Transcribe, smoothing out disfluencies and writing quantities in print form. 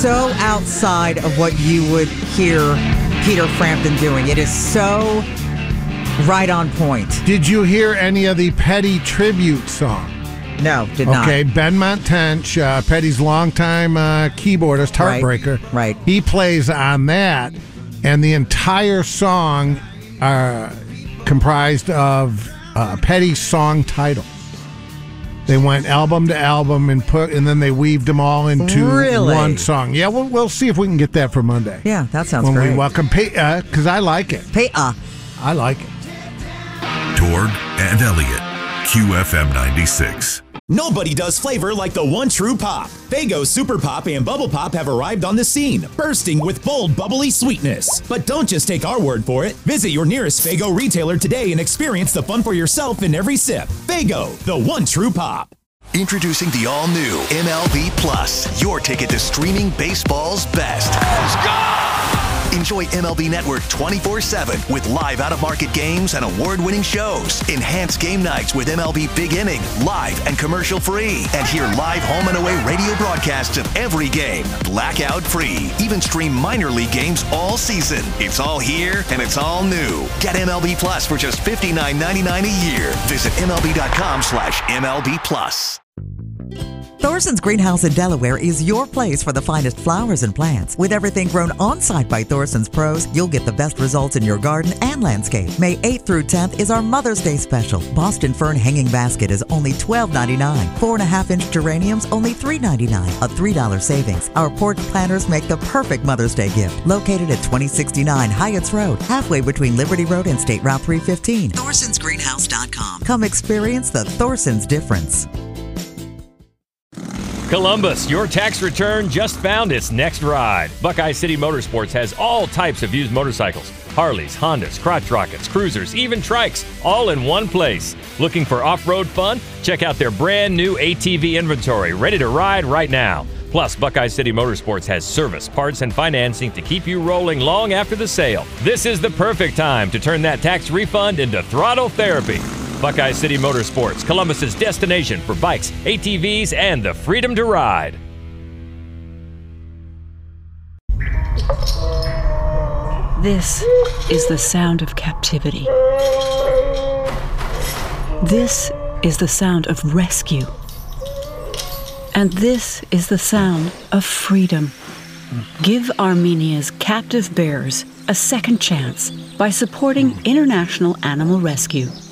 So outside of what you would hear Peter Frampton doing. It is so right on point. Did you hear any of the Petty tribute song? No, did not. Okay, Ben Montench, Petty's longtime keyboardist, Heartbreaker. Right. He plays on that, and the entire song comprised of Petty's song titles. They went album to album and then they weaved them all into one song. Yeah, we'll see if we can get that for Monday. Yeah, that sounds great. When we welcome because I like it. I like it. Torg and Elliott, QFM 96. Nobody does flavor like the one true pop. Faygo Super Pop and Bubble Pop have arrived on the scene, bursting with bold, bubbly sweetness. But don't just take our word for it. Visit your nearest Faygo retailer today and experience the fun for yourself in every sip. Faygo, the one true pop. Introducing the all-new MLB Plus, your ticket to streaming baseball's best. Let's go! Enjoy MLB Network 24/7 with live out-of-market games and award-winning shows. Enhance game nights with MLB Big Inning, live and commercial-free. And hear live home and away radio broadcasts of every game, blackout-free. Even stream minor league games all season. It's all here and it's all new. Get MLB Plus for just $59.99 a year. Visit MLB.com/MLB Plus. Thorson's Greenhouse in Delaware is your place for the finest flowers and plants. With everything grown on-site by Thorson's pros, you'll get the best results in your garden and landscape. May 8th through 10th is our Mother's Day special. Boston Fern Hanging Basket is only $12.99. 4.5-inch geraniums, only $3.99. A $3 savings. Our porch planters make the perfect Mother's Day gift. Located at 2069 Hyatts Road, halfway between Liberty Road and State Route 315. ThorsonsGreenhouse.com. Come experience the Thorson's difference. Columbus, your tax return just found its next ride. Buckeye City Motorsports has all types of used motorcycles. Harleys, Hondas, crotch rockets, cruisers, even trikes, all in one place. Looking for off-road fun? Check out their brand new ATV inventory, ready to ride right now. Plus, Buckeye City Motorsports has service, parts, and financing to keep you rolling long after the sale. This is the perfect time to turn that tax refund into throttle therapy. Buckeye City Motorsports, Columbus's destination for bikes, ATVs, and the freedom to ride. This is the sound of captivity. This is the sound of rescue. And this is the sound of freedom. Give Armenia's captive bears a second chance by supporting International Animal Rescue.